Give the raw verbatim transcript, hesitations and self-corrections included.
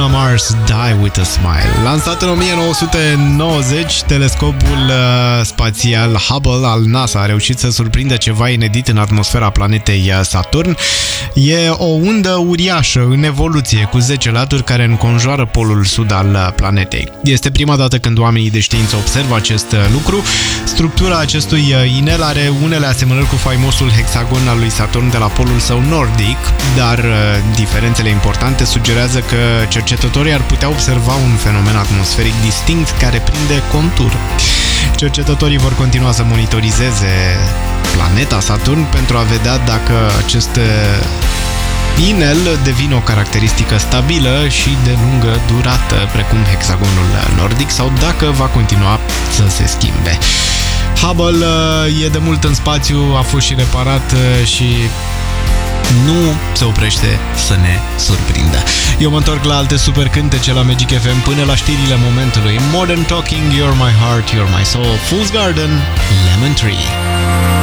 Bruno Mars, Die With A Smile. Lansat în o mie nouă sute nouăzeci, telescopul uh, spațial Hubble al NASA a reușit să surprindă ceva inedit în atmosfera planetei Saturn. E o undă uriașă în evoluție, cu zece laturi, care înconjoară polul sud al planetei. Este prima dată când oamenii de știință observă acest lucru. Structura acestui inel are unele asemănări cu faimosul hexagon al lui Saturn de la polul său nordic, dar diferențele importante sugerează că cercetătorii ar putea observa un fenomen atmosferic distinct care prinde contur. Cercetătorii vor continua să monitorizeze planeta Saturn pentru a vedea dacă acest inel devine o caracteristică stabilă și de lungă durată, precum hexagonul nordic, sau dacă va continua să se schimbe. Hubble e de mult în spațiu, a fost și reparat și nu se oprește să ne surprindă. Eu mă întorc la alte super cântece la Magic F M până la știrile momentului. Modern Talking, You're My Heart, You're My Soul, Fool's Garden, Lemon Tree.